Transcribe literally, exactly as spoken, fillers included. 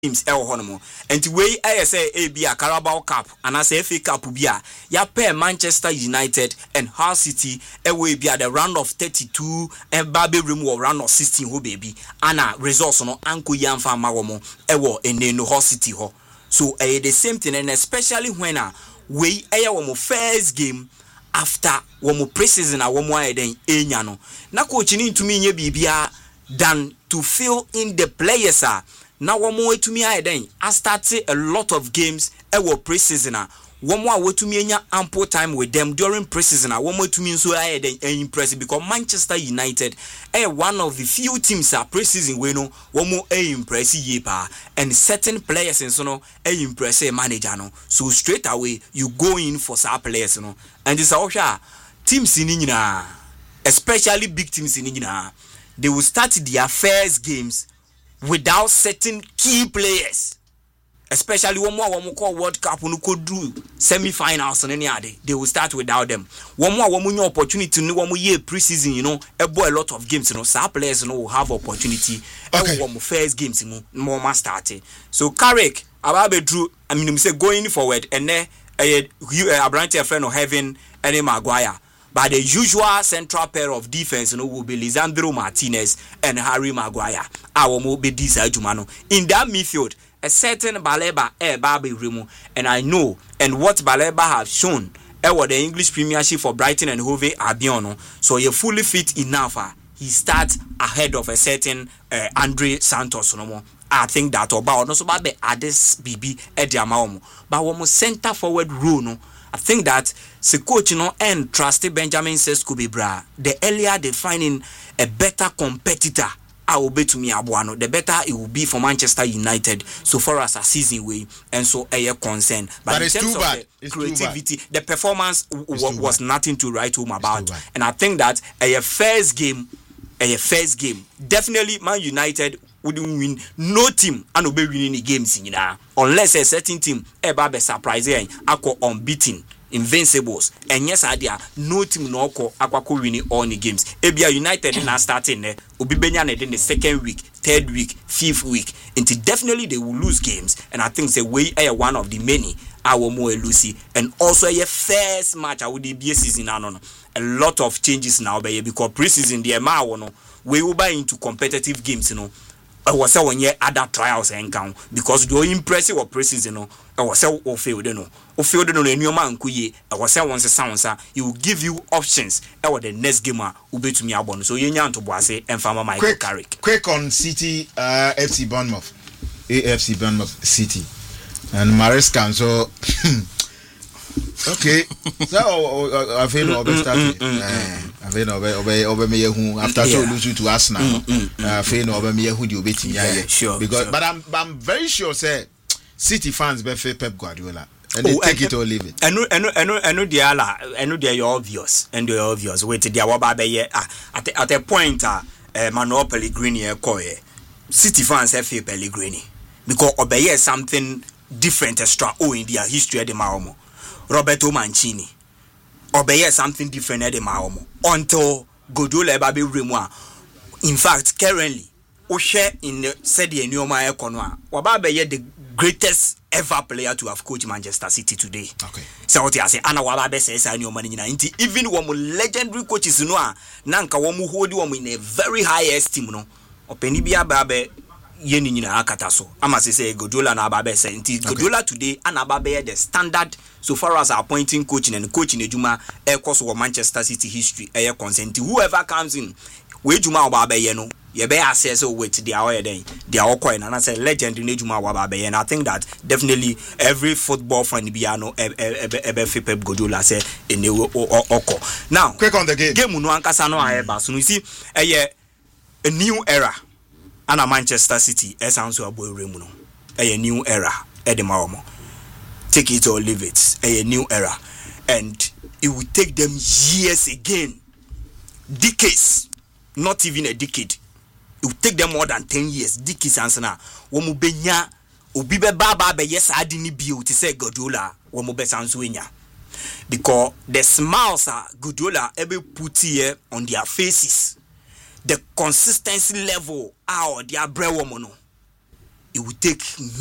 teams el honomo and we I say A B a Carabao Cup and as F A Cup bia ya pair Manchester United and Hull City e we be at the round of thirty-two and Baby room or round of sixteen ho baby ana results no anko yamfa mawomo e wo enenu Hull City ho so eh the same thing and especially when uh, we eh wo first game after wo pre-season a wo mo ayeden enya no na coach ni ntumi nye bibia than to fill in the players are now one more to me I then I started a lot of games e wo pre-season one more to me ample time with them during pre-season one more to me so I then impressive because Manchester United eh one of the few teams are pre-season we know one more eh impressive yepa and certain players and so no eh impressive manager no so straight away you go in for some players no and this also teams in nyina especially big teams in nyina they will start their first games without certain key players, especially one more one more call World Cup who could do semi-finals and any other. They will start without them. One more one more opportunity to know one more year pre-season. You know, a boy a lot of games. You know, some players you know will have opportunity. Okay. One more first games. You know, more man started. So Carrick, Ababe Drew. I mean, we say going forward, and then a a branch a friend of having any Maguire. But the usual central pair of defense, you know, will be Lisandro Martinez and Harry Maguire. Our will be this Jumano. In that midfield, a certain Baleba eh Babi Remo, and I know and what Baleba have shown eh what the English Premiership for Brighton and Hove Albion. So you're fully fit enough. Uh, he starts ahead of a certain uh, Andre Santos no more. I think that about no so bad the Ades B B Ediamao. But one more center forward role no. I think that the coach, you know, and trusted Benjamin Sesko be bra. The earlier they finding a better competitor, I will be to me abuano. The better it will be for Manchester United so far as a season way and so a concern. But, but in it's terms too of bad. the it's creativity, the performance w- was bad. nothing to write home about. And I think that a first game, a first game, definitely Man United wouldn't win. No team and obey winning the games in you unless a certain team ever be surprising ako unbeaten invincibles and yes idea no team no ko akwa winning all the games ebia United na starting there obi benya na the second week third week fifth week until definitely they will lose games and I think say we are one of the many our more Lucy and also a first match I would be a season no a lot of changes now because pre-season the ma no we will buy into competitive games you know I was say one year other trials and count because the impressive or pre-season no I was say o failed no o failed no any man kuye I was say once sounds he will give you options or the next game will be to me abon so you nyan to boase and farmer Michael Carrick quick on City uh, F C Bournemouth A F C Bournemouth City and Maresca so okay so I feel no be starting I feel no be obe me hu after so lose to Arsenal I feel no obe me hu di obetimi aye sure because sure. but I'm I'm very sure say City fans be fair Pep Guardiola and they oh, take and, it or leave it eno eno eno eno they ala eno they are obvious and they are obvious wait they are ba be here at at a point ah uh, Manuel Pellegrini e call City fans have fair Pellegrini because obey something different extra oh in their history at the Maomo Roberto Mancini obey something different at the Maomo until Guardiola baby Remo. In fact currently o share in the said the new my economy waba be the greatest ever player to have coached Manchester City today. Okay. So what I say ana waba be say say new man nyina nti even one legendary coaches no a na nka wo mu hold wo in a very high esteem no openi bia ba be ye ni nyina akata so ama say say Guardiola na ba be say nti Guardiola today ana ba be the standard so far as appointing coaching and coaching ejuma e course of Manchester City history e consent whoever comes in we ejuma ba be ye no ye be access with the hour then the hour coin and I say legend in ejuma wa ba and I think that definitely every football fan biano ebe Pep Guardiola say in the oko now quick on the game game no ankasa no aba so you see eh a new era and Manchester City e sound so aboy remu no a new era e de mawomo take it or leave it a new era and it will take them years again decades not even a decade. It will take them more than ten years. Decades answer. Womu benya obi be baba be yes adi ni bio to say Guardiola womu be sansuenya because the smiles are Guardiola ebe put here on their faces, the consistency level out their bre woman no it will take